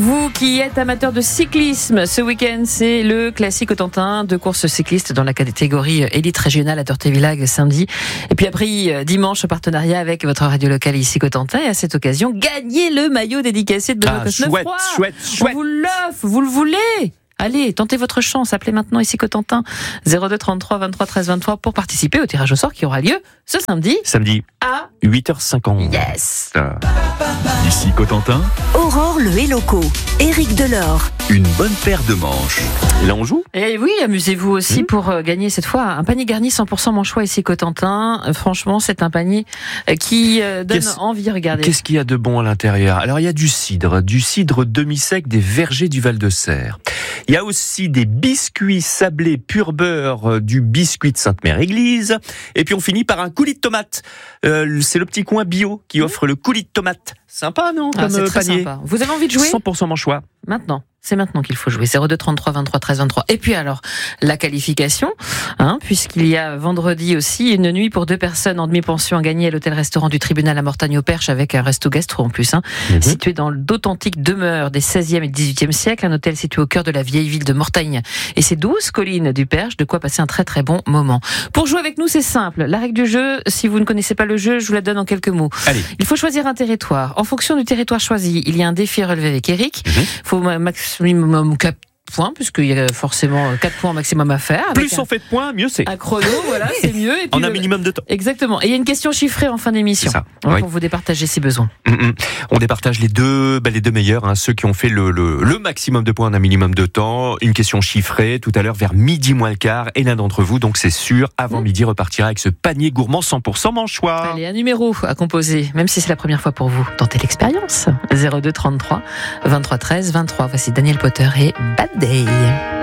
Vous qui êtes amateur de cyclisme, ce week-end, c'est le classique Cotentin de course cycliste dans la catégorie élite régionale à Tortevillac samedi. Et puis après, dimanche, en partenariat avec votre radio locale ici Cotentin. Et à cette occasion, gagnez le maillot dédicacé de Benoît Cosnefroy. Chouette. On vous l'offre, vous le voulez? Allez, tentez votre chance, appelez maintenant ici Cotentin 02 33 23 13 23 pour participer au tirage au sort qui aura lieu ce samedi à 8h50. Yes. Ici Cotentin, Aurore le Héloco, Éric Delors. une bonne paire de manches. Et là on joue. Et oui, amusez-vous aussi pour gagner cette fois un panier garni 100% manchois ici Cotentin. Franchement, c'est un panier qui donne envie, regardez. Qu'est-ce qu'il y a de bon à l'intérieur? Alors il y a du cidre demi-sec des vergers du Val-de-Serre. Il y a aussi des biscuits sablés pur beurre du biscuit de Sainte-Mère-Église. Et puis on finit par un coulis de tomate. C'est le petit coin bio qui offre le coulis de tomate. Sympa, non? Comme c'est très panier. sympa. Vous avez envie de jouer? 100% manchois. Maintenant. C'est maintenant qu'il faut jouer. 02 33 23 13 23. Et puis alors, la qualification, puisqu'il y a vendredi aussi une nuit pour 2 personnes en demi-pension à gagner à l'hôtel-restaurant du tribunal à Mortagne-au-Perche avec un resto-gastro en plus. Situé dans d'authentiques demeures des 16e et 18e siècles, un hôtel situé au cœur de la vieille ville de Mortagne et ses 12 collines du Perche, de quoi passer un très très bon moment. Pour jouer avec nous, c'est simple. La règle du jeu, si vous ne connaissez pas le jeu, je vous la donne en quelques mots. Allez. Il faut choisir un territoire. En fonction du territoire choisi, il y a un défi à relever avec Eric. Il faut maximum 4 points, puisqu'il y a forcément 4 points maximum à faire. Plus on fait de points, mieux c'est. Un chrono, voilà, c'est mieux. Et puis En un minimum de temps. Exactement. Et il y a une question chiffrée en fin d'émission. C'est ça. Pour Oui. vous départager si besoin. On départage les deux meilleurs, ceux qui ont fait le maximum de points en un minimum de temps. Une question chiffrée tout à l'heure vers midi moins le quart. Et l'un d'entre vous, donc c'est sûr, avant midi repartira avec ce panier gourmand 100% manchois. Allez, un numéro à composer, même si c'est la première fois pour vous. Tentez l'expérience. 02 33 23 13 23. Voici Daniel Potter et Bad Day.